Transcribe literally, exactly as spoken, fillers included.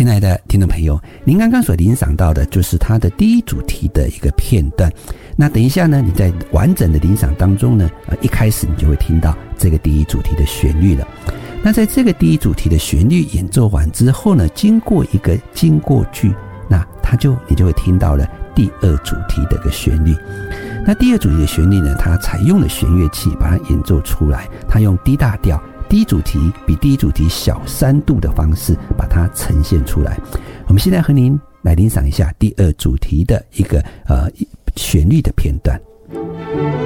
亲爱的听众朋友，您刚刚所欣赏到的就是它的第一主题的一个片段。那等一下呢，你在完整的欣赏当中呢，呃，一开始你就会听到这个第一主题的旋律了。那在这个第一主题的旋律演奏完之后呢，经过一个经过句，那它就你就会听到了第二主题的一个旋律。那第二主题的旋律呢，它采用了弦乐器把它演奏出来，它用 D 大调。第一主题比第一主题小三度的方式把它呈现出来。我们现在和您来欣赏一下第二主题的一个呃旋律的片段。